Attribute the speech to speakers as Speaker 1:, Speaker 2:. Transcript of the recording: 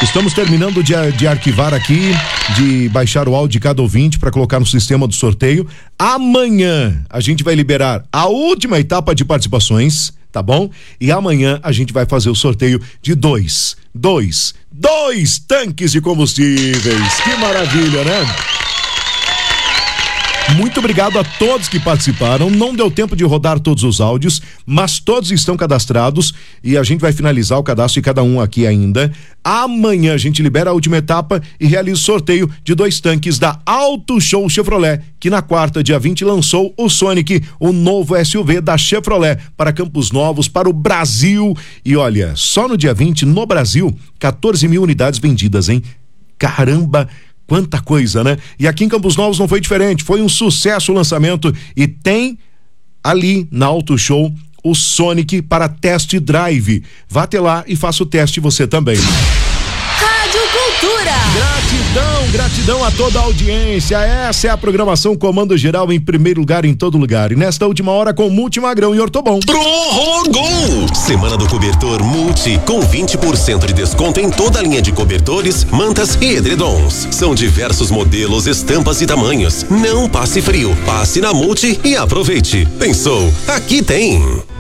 Speaker 1: Estamos terminando de arquivar aqui, de baixar o áudio de cada ouvinte para colocar no sistema do sorteio. Amanhã a gente vai liberar a última etapa de participações, tá bom? E amanhã a gente vai fazer o sorteio de dois tanques de combustíveis. Que maravilha, né? Muito obrigado a todos que participaram. Não deu tempo de rodar todos os áudios, mas todos estão cadastrados e a gente vai finalizar o cadastro de cada um aqui ainda. Amanhã a gente libera a última etapa e realiza o sorteio de 2 tanques da Auto Show Chevrolet, que na quarta, dia 20, lançou o Sonic, o novo SUV da Chevrolet, para Campos Novos, para o Brasil. E olha, só no dia 20, no Brasil, 14 mil unidades vendidas, hein? Caramba! Quanta coisa, né? E aqui em Campos Novos não foi diferente, foi um sucesso o lançamento e tem ali na Auto Show o Sonic para test drive. Vá até lá e faça o teste você também.
Speaker 2: Rádio Cultura.
Speaker 1: Gratidão a toda a audiência. Essa é a programação Comando Geral em primeiro lugar em todo lugar. E nesta última hora com Multimagrão e Ortobon.
Speaker 3: Prorrogou! Semana do Cobertor Multi com 20% de desconto em toda a linha de cobertores, mantas e edredons. São diversos modelos, estampas e tamanhos. Não passe frio. Passe na Multi e aproveite. Pensou? Aqui tem.